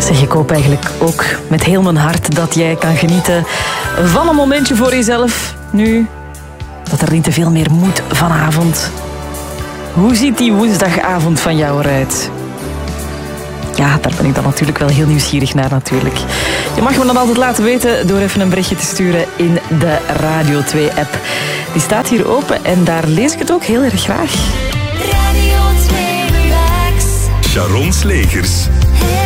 Zeg, ik hoop eigenlijk ook met heel mijn hart dat jij kan genieten van een momentje voor jezelf. Nu, dat er niet te veel meer moet vanavond. Hoe ziet die woensdagavond van jou eruit? Ja, daar ben ik dan natuurlijk wel heel nieuwsgierig naar natuurlijk. Je mag me dan altijd laten weten door even een berichtje te sturen in de Radio 2-app. Die staat hier open en daar lees ik het ook heel erg graag. Radio 2 Relax. Sharon Slegers.